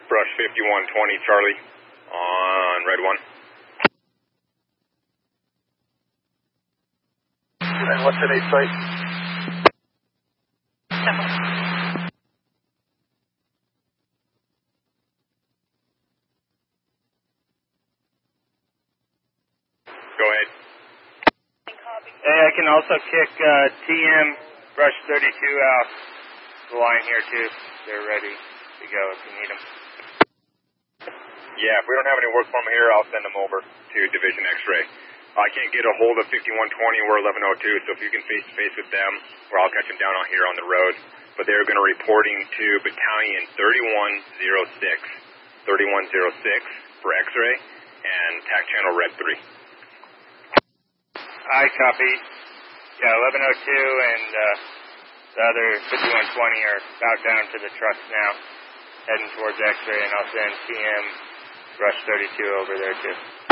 Brush 5120 Charlie on red 1. And what's today's site? Go ahead. Hey, I can also kick TM Brush 32 out the line here too. They're ready to go if you need them. Yeah, if we don't have any work for them here, I'll send them over to Division X-Ray. I can't get a hold of 5120 or 1102, so if you can face-to-face with them, or I'll catch them down out here on the road. But they're going to reporting to Battalion 3106 for X-Ray and TAC Channel Red 3. I copy. Yeah, 1102 and the other 5120 are about down to the trucks now, heading towards X-Ray, and I'll send TM Rush 32 over there too.